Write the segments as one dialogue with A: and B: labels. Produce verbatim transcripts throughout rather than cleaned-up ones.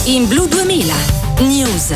A: In Blu duemila News.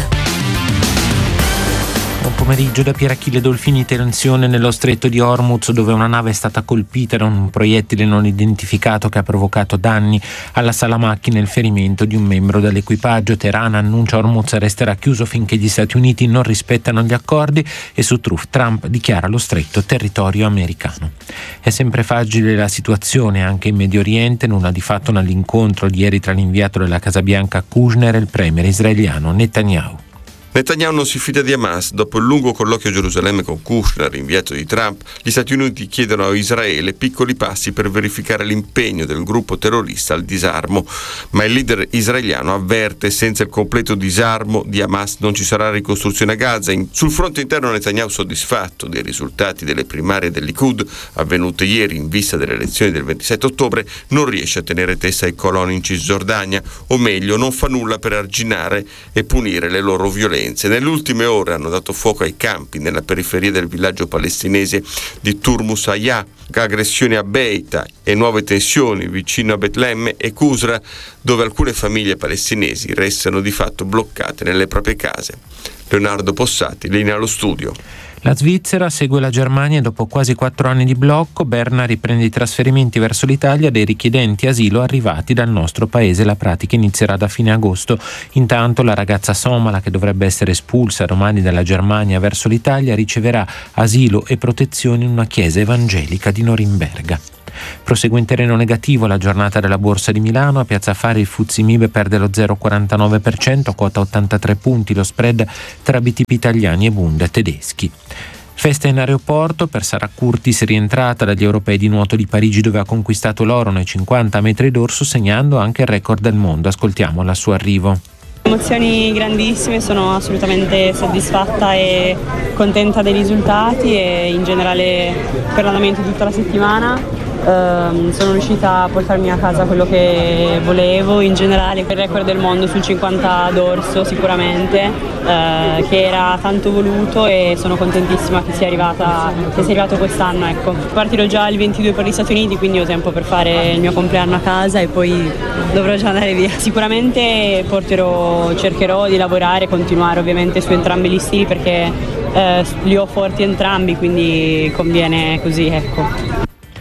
B: Buon pomeriggio da Pier Achille Dolfini. Tensione nello stretto di Hormuz, dove una nave è stata colpita da un proiettile non identificato che ha provocato danni alla sala macchine e il ferimento di un membro dell'equipaggio. Teheran annuncia Hormuz resterà chiuso finché gli Stati Uniti non rispettano gli accordi, e su Trump dichiara lo stretto territorio americano. È sempre fragile la situazione anche in Medio Oriente, nulla di fatto nell'incontro di ieri tra l'inviato della Casa Bianca Kushner e il premier israeliano Netanyahu.
C: Netanyahu non si fida di Hamas. Dopo il lungo colloquio a Gerusalemme con Kushner, inviato di Trump, gli Stati Uniti chiedono a Israele piccoli passi per verificare l'impegno del gruppo terrorista al disarmo. Ma il leader israeliano avverte: senza il completo disarmo di Hamas non ci sarà ricostruzione a Gaza. Sul fronte interno Netanyahu, soddisfatto dei risultati delle primarie del Likud avvenute ieri in vista delle elezioni del ventisette ottobre, non riesce a tenere testa ai coloni in Cisgiordania, o meglio non fa nulla per arginare e punire le loro violenze. Nelle ultime ore hanno dato fuoco ai campi nella periferia del villaggio palestinese di Turmus Hayah, aggressioni a Beita e nuove tensioni vicino a Betlemme e Qusra, dove alcune famiglie palestinesi restano di fatto bloccate nelle proprie case. Leonardo Possati, linea allo studio.
B: La Svizzera segue la Germania e dopo quasi quattro anni di blocco Berna riprende i trasferimenti verso l'Italia dei richiedenti asilo arrivati dal nostro paese. La pratica inizierà da fine agosto. Intanto la ragazza somala, che dovrebbe essere espulsa domani dalla Germania verso l'Italia, riceverà asilo e protezione in una chiesa evangelica di Norimberga. Prosegue in terreno negativo la giornata della Borsa di Milano. A Piazza Affari il F T S E M I B perde lo zero virgola quarantanove per cento, quota ottantatré punti, lo spread tra B T P italiani e Bund tedeschi. Festa in aeroporto per Sara Curtis, rientrata dagli europei di nuoto di Parigi, dove ha conquistato l'oro nei cinquanta metri d'orso, segnando anche il record del mondo. Ascoltiamo al suo arrivo.
D: Emozioni grandissime, sono assolutamente soddisfatta e contenta dei risultati e in generale per l'andamento di tutta la settimana. Um, sono riuscita a portarmi a casa quello che volevo, in generale il record del mondo sul cinquanta d'orso sicuramente, uh, che era tanto voluto, e sono contentissima che sia arrivata, che sia arrivato quest'anno. Ecco. Partirò già il ventidue per gli Stati Uniti, quindi ho tempo per fare il mio compleanno a casa e poi dovrò già andare via. Sicuramente porterò, cercherò di lavorare, continuare ovviamente su entrambi gli stili, perché eh, li ho forti entrambi, quindi conviene così, ecco.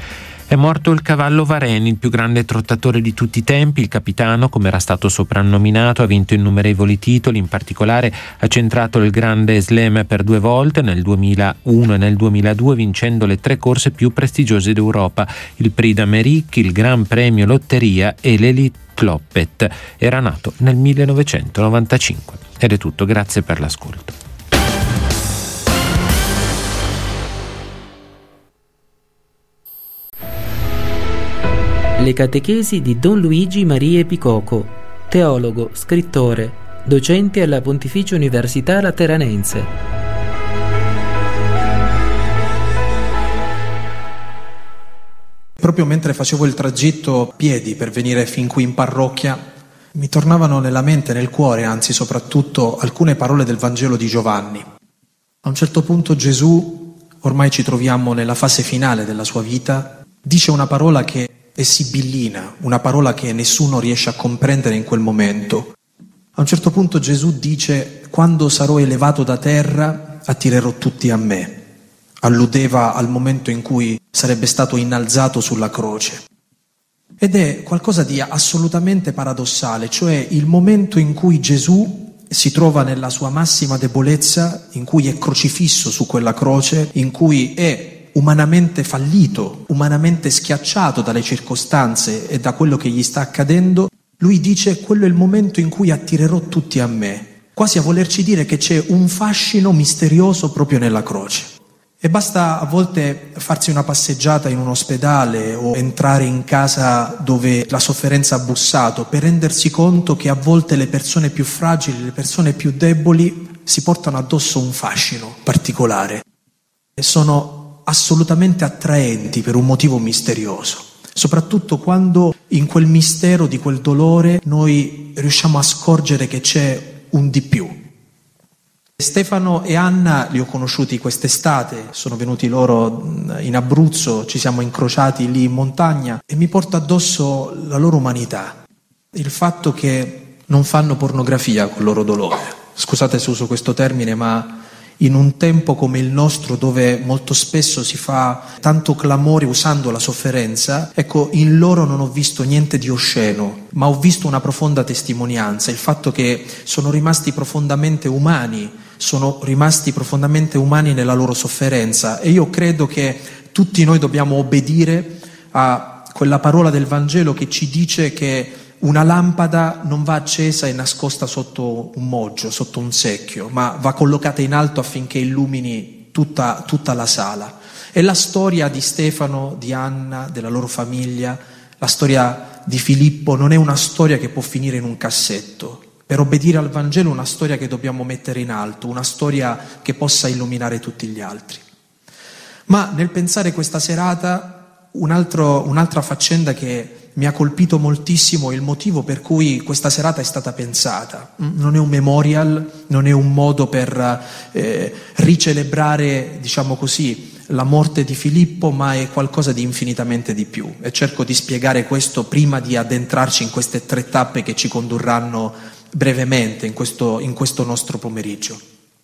B: È morto il cavallo Vareni, il più grande trottatore di tutti i tempi. Il capitano, come era stato soprannominato, ha vinto innumerevoli titoli, in particolare ha centrato il Grande Slam per due volte, nel duemilauno e nel duemiladue, vincendo le tre corse più prestigiose d'Europa, il Prix d'Amérique, il Gran Premio Lotteria e l'Elite Cloppet. Era nato nel millenovecentonovantacinque. Ed è tutto, grazie per l'ascolto.
E: Le catechesi di Don Luigi Marie Picoco, teologo, scrittore, docente alla Pontificia Università Lateranense.
F: Proprio mentre facevo il tragitto a piedi per venire fin qui in parrocchia, mi tornavano nella mente, nel cuore, anzi soprattutto, alcune parole del Vangelo di Giovanni. A un certo punto Gesù, ormai ci troviamo nella fase finale della sua vita, dice una parola che è sibillina, una parola che nessuno riesce a comprendere in quel momento. A un certo punto Gesù dice: quando sarò elevato da terra attirerò tutti a me. Alludeva al momento in cui sarebbe stato innalzato sulla croce. Ed è qualcosa di assolutamente paradossale, cioè il momento in cui Gesù si trova nella sua massima debolezza, in cui è crocifisso su quella croce, in cui è umanamente fallito, umanamente schiacciato dalle circostanze e da quello che gli sta accadendo. Lui dice: quello è il momento in cui attirerò tutti a me, quasi a volerci dire che c'è un fascino misterioso proprio nella croce. E basta a volte farsi una passeggiata in un ospedale o entrare in casa dove la sofferenza ha bussato per rendersi conto che a volte le persone più fragili, le persone più deboli si portano addosso un fascino particolare e sono assolutamente attraenti per un motivo misterioso, soprattutto quando in quel mistero di quel dolore noi riusciamo a scorgere che c'è un di più. Stefano e Anna li ho conosciuti quest'estate, sono venuti loro in Abruzzo, ci siamo incrociati lì in montagna e mi porta addosso la loro umanità, il fatto che non fanno pornografia col loro dolore. Scusate se uso questo termine, ma in un tempo come il nostro, dove molto spesso si fa tanto clamore usando la sofferenza, ecco, in loro non ho visto niente di osceno, ma ho visto una profonda testimonianza, il fatto che sono rimasti profondamente umani, sono rimasti profondamente umani nella loro sofferenza, e io credo che tutti noi dobbiamo obbedire a quella parola del Vangelo che ci dice che una lampada non va accesa e nascosta sotto un moggio, sotto un secchio, ma va collocata in alto affinché illumini tutta, tutta la sala. E la storia di Stefano, di Anna, della loro famiglia, la storia di Filippo non è una storia che può finire in un cassetto. Per obbedire al Vangelo è una storia che dobbiamo mettere in alto, una storia che possa illuminare tutti gli altri. Ma nel pensare questa serata, un altro, un'altra faccenda che mi ha colpito moltissimo è il motivo per cui questa serata è stata pensata. Non è un memorial, non è un modo per eh, ricelebrare, diciamo così, la morte di Filippo, ma è qualcosa di infinitamente di più. E cerco di spiegare questo prima di addentrarci in queste tre tappe che ci condurranno brevemente in questo, in questo nostro pomeriggio.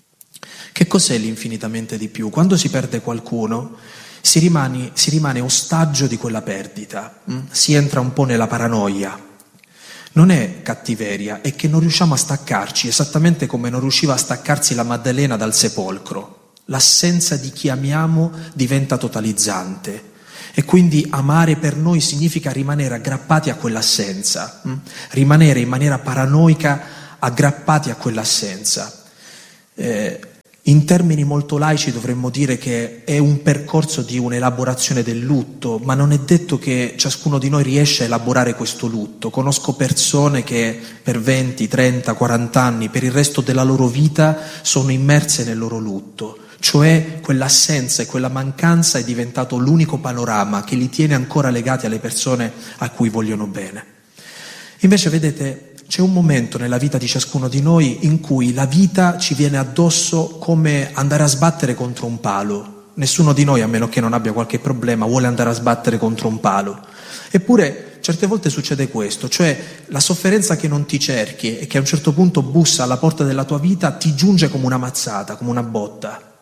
F: Che cos'è l'infinitamente di più? Quando si perde qualcuno, Si rimane, si rimane ostaggio di quella perdita, mh? si entra un po' nella paranoia. Non è cattiveria, è che non riusciamo a staccarci, esattamente come non riusciva a staccarsi la Maddalena dal sepolcro. L'assenza di chi amiamo diventa totalizzante e quindi amare per noi significa rimanere aggrappati a quell'assenza, mh? rimanere in maniera paranoica aggrappati a quell'assenza. Eh, In termini molto laici dovremmo dire che è un percorso di un'elaborazione del lutto, ma non è detto che ciascuno di noi riesce a elaborare questo lutto. Conosco persone che per venti, trenta, quaranta anni, per il resto della loro vita, sono immerse nel loro lutto, cioè quell'assenza e quella mancanza è diventato l'unico panorama che li tiene ancora legati alle persone a cui vogliono bene. Invece, vedete, c'è un momento nella vita di ciascuno di noi in cui la vita ci viene addosso come andare a sbattere contro un palo. Nessuno di noi, a meno che non abbia qualche problema, vuole andare a sbattere contro un palo. Eppure certe volte succede questo, cioè la sofferenza che non ti cerchi e che a un certo punto bussa alla porta della tua vita ti giunge come una mazzata, come una botta.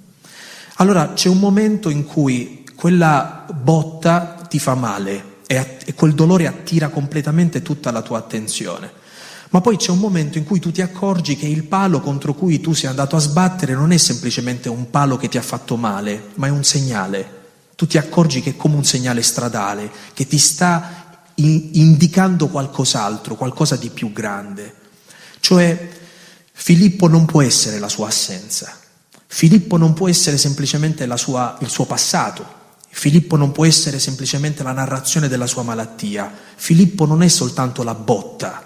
F: Allora c'è un momento in cui quella botta ti fa male e quel dolore attira completamente tutta la tua attenzione. Ma poi c'è un momento in cui tu ti accorgi che il palo contro cui tu sei andato a sbattere non è semplicemente un palo che ti ha fatto male, ma è un segnale. Tu ti accorgi che è come un segnale stradale, che ti sta in- indicando qualcos'altro, qualcosa di più grande. Cioè, Filippo non può essere la sua assenza. Filippo non può essere semplicemente la sua, il suo passato. Filippo non può essere semplicemente la narrazione della sua malattia. Filippo non è soltanto la botta.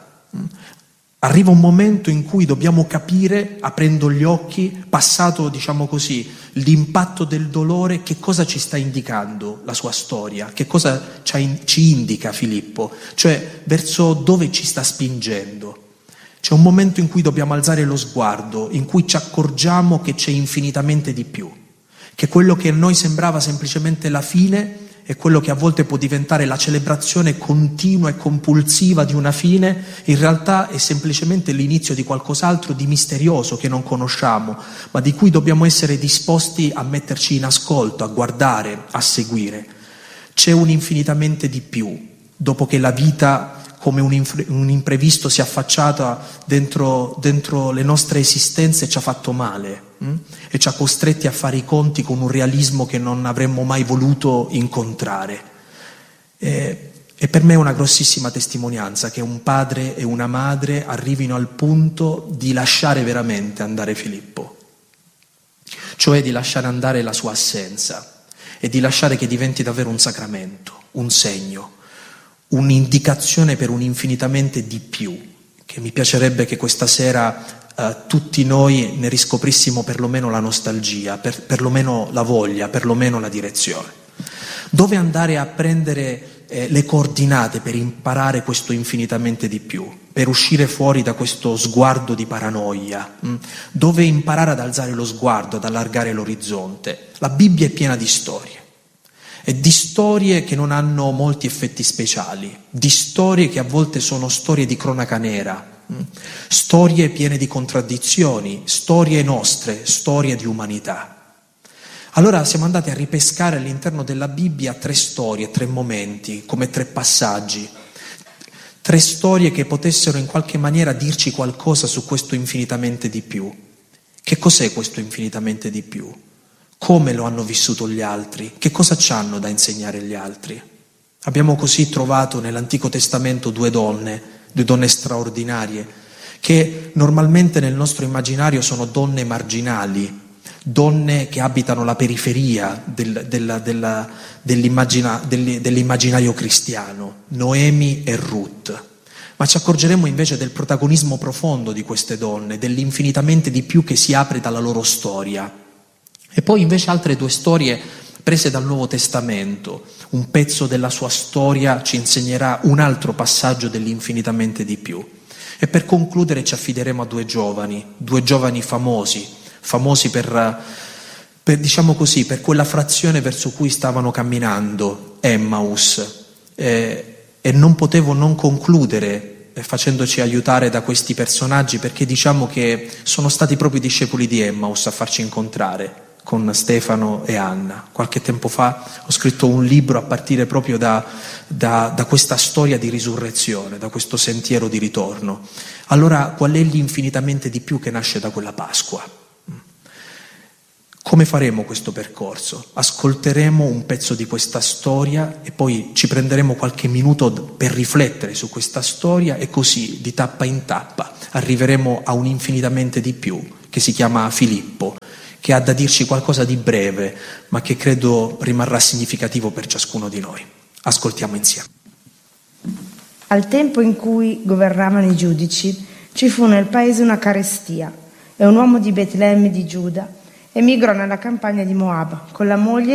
F: Arriva un momento in cui dobbiamo capire, aprendo gli occhi, passato, diciamo così, l'impatto del dolore, che cosa ci sta indicando la sua storia, che cosa ci indica Filippo, cioè verso dove ci sta spingendo. C'è un momento in cui dobbiamo alzare lo sguardo, in cui ci accorgiamo che c'è infinitamente di più, che quello che a noi sembrava semplicemente la fine è quello che a volte può diventare la celebrazione continua e compulsiva di una fine, in realtà è semplicemente l'inizio di qualcos'altro di misterioso che non conosciamo, ma di cui dobbiamo essere disposti a metterci in ascolto, a guardare, a seguire. C'è un infinitamente di più, dopo che la vita come un, inf- un imprevisto si è affacciata dentro, dentro le nostre esistenze, ci ha fatto male hm? e ci ha costretti a fare i conti con un realismo che non avremmo mai voluto incontrare. E, e per me è una grossissima testimonianza che un padre e una madre arrivino al punto di lasciare veramente andare Filippo, cioè di lasciare andare la sua assenza e di lasciare che diventi davvero un sacramento, un segno, un'indicazione per un infinitamente di più, che mi piacerebbe che questa sera eh, tutti noi ne riscoprissimo perlomeno la nostalgia, per, perlomeno la voglia, perlomeno la direzione. Dove andare a prendere eh, le coordinate per imparare questo infinitamente di più, per uscire fuori da questo sguardo di paranoia? Mh? Dove imparare ad alzare lo sguardo, ad allargare l'orizzonte? La Bibbia è piena di storie. E di storie che non hanno molti effetti speciali, di storie che a volte sono storie di cronaca nera, Storie piene di contraddizioni, storie nostre, storie di umanità. Allora siamo andati a ripescare all'interno della Bibbia tre storie, tre momenti, come tre passaggi, tre storie che potessero in qualche maniera dirci qualcosa su questo infinitamente di più. Che cos'è questo infinitamente di più? Come lo hanno vissuto gli altri? Che cosa ci hanno da insegnare gli altri? Abbiamo così trovato nell'Antico Testamento due donne, due donne straordinarie, che normalmente nel nostro immaginario sono donne marginali, donne che abitano la periferia del, della, della, dell'immagina, dell'immaginario cristiano, Noemi e Ruth. Ma ci accorgeremo invece del protagonismo profondo di queste donne, dell'infinitamente di più che si apre dalla loro storia. E poi invece altre due storie prese dal Nuovo Testamento. Un pezzo della sua storia ci insegnerà un altro passaggio dell'infinitamente di più. E per concludere ci affideremo a due giovani, due giovani famosi, famosi per, per diciamo così, per quella frazione verso cui stavano camminando, Emmaus. Eh, e non potevo non concludere eh, facendoci aiutare da questi personaggi, perché diciamo che sono stati proprio i discepoli di Emmaus a farci incontrare con Stefano e Anna. Qualche tempo fa ho scritto un libro a partire proprio da, da, da questa storia di risurrezione, da questo sentiero di ritorno. Allora, qual è l'infinitamente di più che nasce da quella Pasqua? Come faremo questo percorso? Ascolteremo un pezzo di questa storia e poi ci prenderemo qualche minuto per riflettere su questa storia e così, di tappa in tappa, arriveremo a un infinitamente di più che si chiama Filippo, che ha da dirci qualcosa di breve, ma che credo rimarrà significativo per ciascuno di noi. Ascoltiamo insieme.
G: Al tempo in cui governavano i giudici, ci fu nel paese una carestia, e un uomo di Betlemme di Giuda emigrò nella campagna di Moab con la moglie